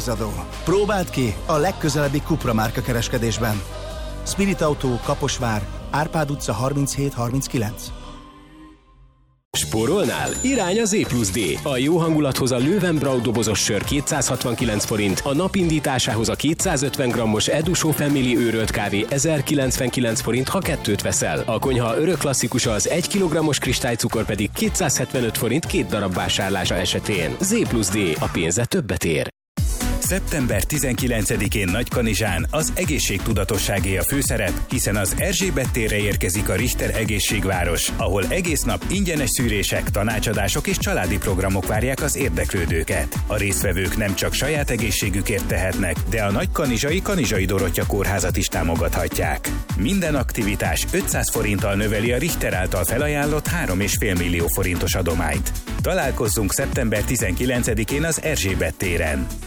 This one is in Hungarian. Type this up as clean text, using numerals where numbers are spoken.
mérlegzadó. Próbáld ki a legközelebbi Cupra márka kereskedésben. Spirit Autó, Kaposvár, Árpád utca 37-39. Spórolnál? Irány az E+D. A jó hangulathoz a Löwenbräu dobozos sör 269 forint, a napindításához a 250 g-os Edusó Family őrölt kávé 1099 forint, ha kettőt veszel. A konyha örök klasszikusa az 1 kg-os kristálycukor pedig 275 forint 2 darab vásárlása esetén. E+D. A pénze többet ér. Szeptember 19-én Nagykanizsán az egészségtudatosságé a főszerep, hiszen az Erzsébet térre érkezik a Richter Egészségváros, ahol egész nap ingyenes szűrések, tanácsadások és családi programok várják az érdeklődőket. A résztvevők nem csak saját egészségükért tehetnek, de a Nagykanizsai Kanizsai Dorottya Kórházat is támogathatják. Minden aktivitás 500 forinttal növeli a Richter által felajánlott 3,5 millió forintos adományt. Találkozzunk szeptember 19-én az Erzsébet téren.